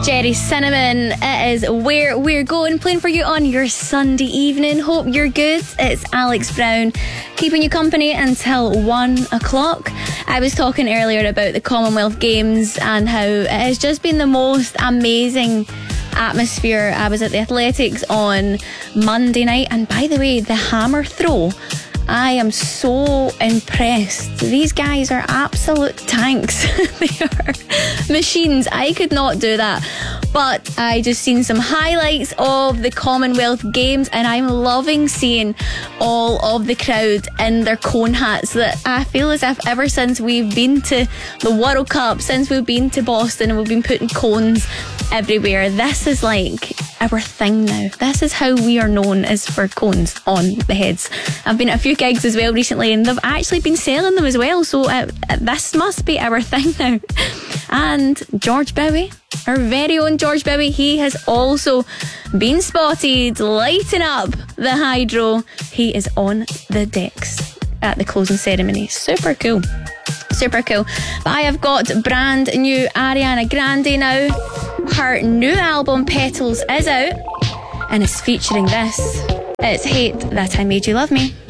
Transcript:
Jerry Cinnamon, it is Where We're Going, playing for you on your Sunday evening. Hope you're good. It's Alex Brown, keeping you company until 1 o'clock. I was talking earlier about the Commonwealth Games and how it has just been the most amazing atmosphere. I was at the Athletics on Monday night, and by the way, the hammer throw, I am so impressed. These guys are absolute tanks. They are machines. I could not do that. But I just seen some highlights of the Commonwealth Games, and I'm loving seeing all of the crowd in their cone hats. That I feel as if ever since we've been to the World Cup, since we've been to Boston and we've been putting cones everywhere, this is like our thing now. This is how we are known, is for cones on the heads. I've been at a few gigs as well recently, and they've actually been selling them as well, so this must be our thing now. And George Bowie, our very own George Bowie, he has also been spotted lighting up the Hydro. He is on the decks at the closing ceremony. Super cool. Super cool. But I have got brand new Ariana Grande now. Her new album Petals is out, and it's featuring this. It's Hate That I Made You Love Me.